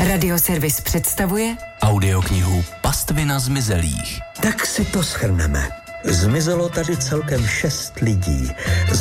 Radioservis představuje audioknihu Pastvina zmizelých. Tak si to shrneme. Zmizelo tady celkem 6 lidí.